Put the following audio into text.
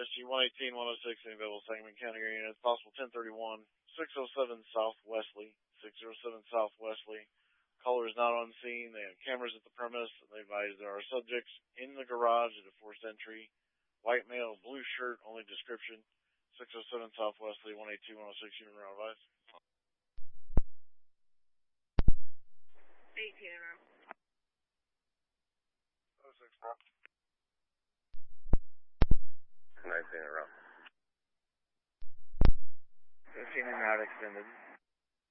SG 118, 106, any available Sangamon County area units, possible 1031, 607 South Wesley, 607 South Wesley. Caller is not on scene. They have cameras at the premise. They advise there are subjects in the garage at a forced entry. White male, blue shirt, only description. 607 South Wesley, 182, 106, unit around advice. 18 in room. 06, bro. 19 in room. 15 in out extended.